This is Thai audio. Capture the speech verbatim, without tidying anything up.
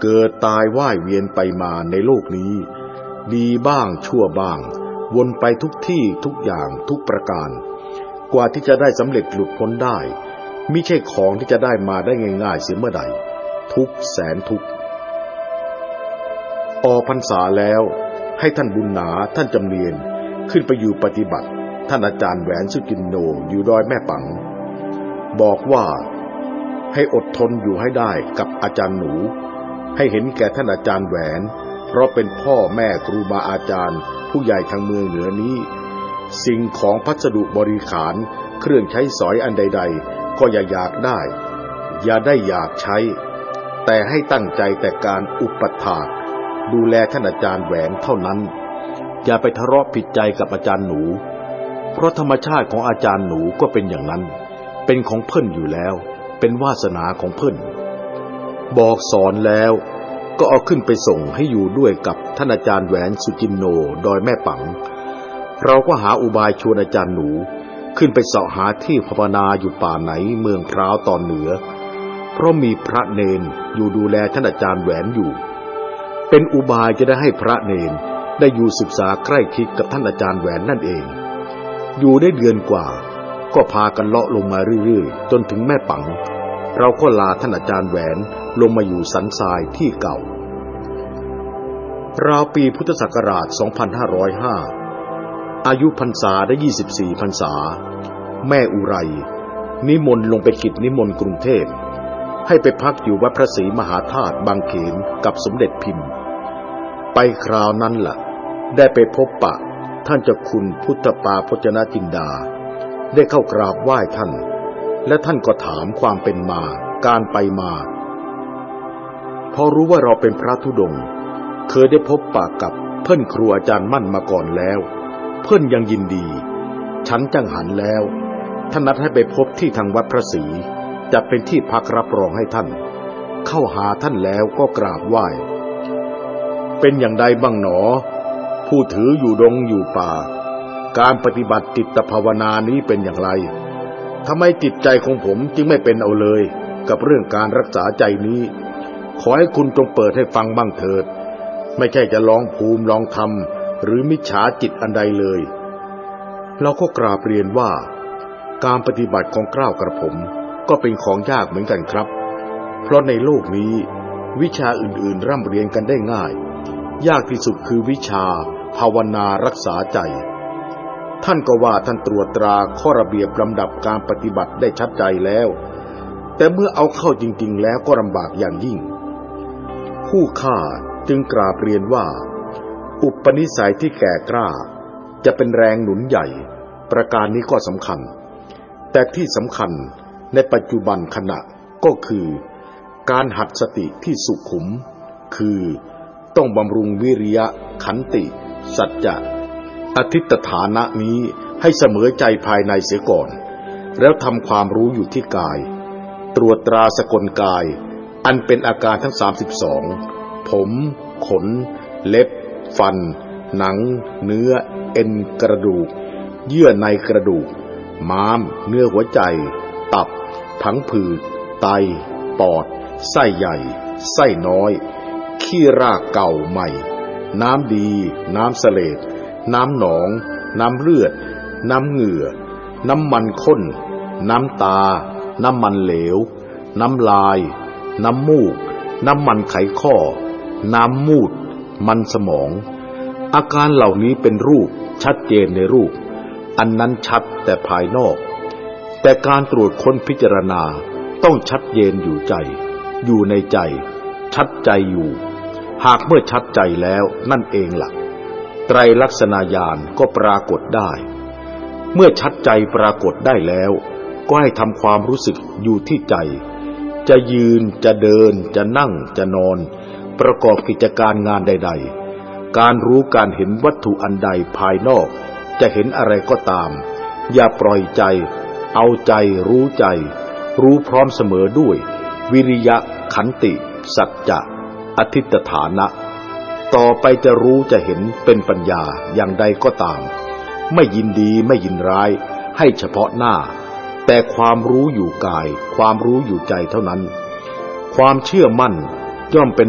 เกิดตายว่ายเวียนไปมาในโลกนี้ดีบ้างชั่วบ้างวนไปทุกที่ทุกอย่างทุกประการกว่าที่จะได้สำเร็จหลุดพ้นได้มิใช่ของที่จะได้มาได้ง่ายๆเสียเมื่อใดทุกแสนทุกออกพรรษาแล้วให้ท่านบุญหนาท่านจำเนียนขึ้นไปอยู่ปฏิบัติท่านอาจารย์แหวนสุจินโนอยู่ดอยแม่ปังบอกว่าให้อดทนอยู่ให้ได้กับอาจารย์หนูให้เห็นแก่ท่านอาจารย์แหวนเพราะเป็นพ่อแม่ครูบาอาจารย์ผู้ใหญ่ทางเมืองเหนือนี้สิ่งของพัสดุบริขารเครื่องใช้สอยอันใดๆก็อย่าอยากได้อย่าได้อยากใช้แต่ให้ตั้งใจแต่การอุปถากดูแลท่านอาจารย์แหวนเท่านั้นอย่าไปทะเลาะผิดใจกับอาจารย์หนูเพราะธรรมชาติของอาจารย์หนูก็เป็นอย่างนั้นเป็นของเพิ่นอยู่แล้วเป็นวาสนาของเพิ่นบอกสอนแล้วก็เอาขึ้นไปส่งให้อยู่ด้วยกับท่านอาจารย์แหวนสุจินโนดอยแม่ปังเราก็หาอุบายชวนอาจารย์หนูขึ้นไปเสาะหาที่ภาวนาอยู่ป่าไหนเมืองพร้าวตอนเหนือเพราะมีพระเนนอยู่ดูแลท่านอาจารย์แหวนอยู่เป็นอุบายจะได้ให้พระเนนได้อยู่ศึกษาใกล้ชิดกับท่านอาจารย์แหวนนั่นเองอยู่ได้เดือนกว่าก็พากันเลาะลงมาเรื่อยๆจนถึงแม่ปังเราก็ลาท่านอาจารย์แหวนลงมาอยู่สันทรายที่เก่าราวปีพุทธศักราชสองพันห้าร้อยห้าอายุพรรษาได้ยี่สิบสี่พรรษาแม่อุไรนิมนต์ลงไปกิจนิมนต์กรุงเทพให้ไปพักอยู่วัดพระศรีมหาธาตุบางเขนกับสมเด็จพิมพ์ไปคราวนั้นล่ะได้ไปพบปะท่านเจ้าคุณพุทธปาพจนจินดาได้เข้ากราบไหว้ท่านและท่านก็ถามความเป็นมาการไปมาพอรู้ว่าเราเป็นพระธุดงค์เคยได้พบปะกับเพื่อนครูอาจารย์มั่นมาก่อนแล้วเพื่อนยังยินดีฉันจังหันแล้วท่านนัดให้ไปพบที่ทางวัดพระศรีจะเป็นที่พักรับรองให้ท่านเข้าหาท่านแล้วก็กราบไหว้เป็นอย่างใดบ้างหนอผู้ถืออยู่ดงอยู่ป่าการปฏิบัติจิตภาวนานี้เป็นอย่างไรทำไมจิตใจของผมจึงไม่เป็นเอาเลยกับเรื่องการรักษาใจนี้ขอให้คุณจงเปิดให้ฟังบ้างเถิดไม่ใช่จะลองภูมิลองทำหรือมิจฉาจิตอันใดเลยเราก็กราบเรียนว่าการปฏิบัติของเกล้ากระผมก็เป็นของยากเหมือนกันครับเพราะในโลกนี้วิชาอื่นๆร่ำเรียนกันได้ง่ายยากที่สุดคือวิชาภาวนารักษาใจท่านก็ว่าท่านตรวจตราข้อระเบียบลำดับการปฏิบัติได้ชัดใจแล้วแต่เมื่อเอาเข้าจริงๆแล้วก็ลำบากอย่างยิ่งผู้ข้าจึงกราบเรียนว่าอุปนิสัยที่แก่กล้าจะเป็นแรงหนุนใหญ่ประการนี้ก็สำคัญแต่ที่สำคัญในปัจจุบันขณะก็คือการหัดสติที่สุขุมคือต้องบำรุงวิริยะขันติสัจจะอธิตฐานะนี้ให้เสมอใจภายในเสียก่อนแล้วทำความรู้อยู่ที่กายตรวจตราสกลกายอันเป็นอาการทั้งสามสิบสองผมขนเล็บฟันหนังเนื้อเอ็นกระดูกเยื่อในกระดูกม้ามเนื้อหัวใจตับผังผืดไตปอดไส้ใหญ่ไส้น้อยขี้รากเก่าใหม่น้ำดีน้ำเสลดน้ำหนองน้ำเลือดน้ำเหงื่อน้ำมันข้นน้ำตาน้ำมันเหลวน้ำลายน้ำมูกน้ำมันไขข้อน้ำมูดมันสมองอาการเหล่านี้เป็นรูปชัดเจนในรูปอันนั้นชัดแต่ภายนอกแต่การตรวจค้นพิจารณาต้องชัดเจนอยู่ใจอยู่ในใจชัดใจอยู่หากเมื่อชัดใจแล้วนั่นเองล่ะไตรลักษณญาณก็ปรากฏได้เมื่อชัดใจปรากฏได้แล้วก็ให้ทำความรู้สึกอยู่ที่ใจจะยืนจะเดินจะนั่งจะนอนประกอบกิจการงานใดๆการรู้การเห็นวัตถุอันใดภายนอกจะเห็นอะไรก็ตามอย่าปล่อยใจเอาใจรู้ใจรู้พร้อมเสมอด้วยวิริยะขันติสัจจะอธิตฐานะต่อไปจะรู้จะเห็นเป็นปัญญาอย่างใดก็ตามไม่ยินดีไม่ยินร้ายให้เฉพาะหน้าแต่ความรู้อยู่กายความรู้อยู่ใจเท่านั้นความเชื่อมั่นย่อมเป็น